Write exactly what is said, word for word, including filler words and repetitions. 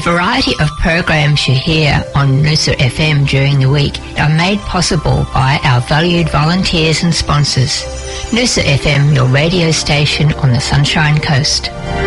variety of programs you hear on Noosa F M during the week are made possible by our valued volunteers and sponsors. Noosa F M, your radio station on the Sunshine Coast.